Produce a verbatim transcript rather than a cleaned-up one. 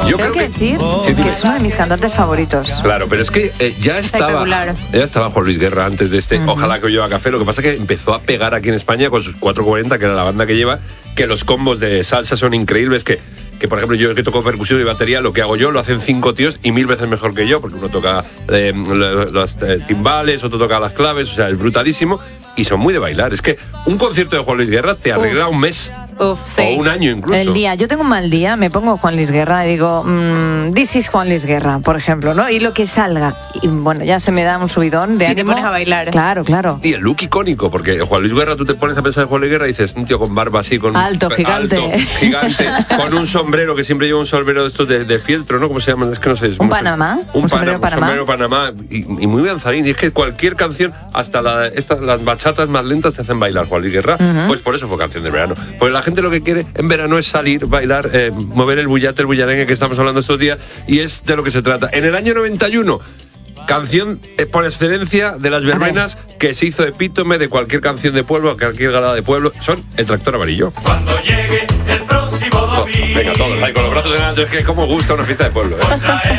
Yo Tengo creo que que, decir Sí, que dime. es uno de mis cantantes favoritos. Claro, pero es que eh, ya estaba Espectacular. ya estaba Juan Luis Guerra antes de este Ujú. Ojalá que Lleva Café. Lo que pasa es que empezó a pegar aquí en España con sus cuatro cuarenta, que era la banda que lleva, que los combos de salsa son increíbles, que que por ejemplo yo que toco percusión y batería, lo que hago yo lo hacen cinco tíos y mil veces mejor que yo, porque uno toca eh, los eh, timbales, otro toca las claves, o sea, es brutalísimo y son muy de bailar. Es que un concierto de Juan Luis Guerra te arregla Uf. un mes Uf, sí. o un año incluso. El día, yo tengo un mal día, me pongo Juan Luis Guerra y digo, mmm, this is Juan Luis Guerra, por ejemplo, ¿no? Y lo que salga. Y bueno, ya se me da un subidón de Y te ánimo. pones a bailar. Claro, claro. Y el look icónico, porque Juan Luis Guerra, tú te pones a pensar en Juan Luis Guerra y dices, un tío con barba así, con Alto, gigante. alto, gigante, con un sombrero, que siempre lleva un sombrero de estos de, de fieltro, ¿no? ¿Cómo se llaman? Es que no sé. es Un muy- Panamá, Un, un sombrero pana- un Panamá. sombrero Panamá. Y, y muy danzarín. Y es que cualquier canción, hasta la, estas, las bachatas más lentas, te hacen bailar Juan Luis Guerra. Pues por eso fue canción de verano. Pues la gente lo que quiere en verano es salir, bailar, eh, mover el bullate, el bullarengue que estamos hablando estos días. Y es de lo que se trata. En el año noventa y uno... Canción eh, por excelencia de las verbenas que se hizo epítome de cualquier canción de pueblo, cualquier gala de pueblo, son El Tractor Amarillo. Cuando llegue el próximo domingo. Venga, todos ahí con los brazos en alto, es que como gusta una fiesta de pueblo, ¿eh?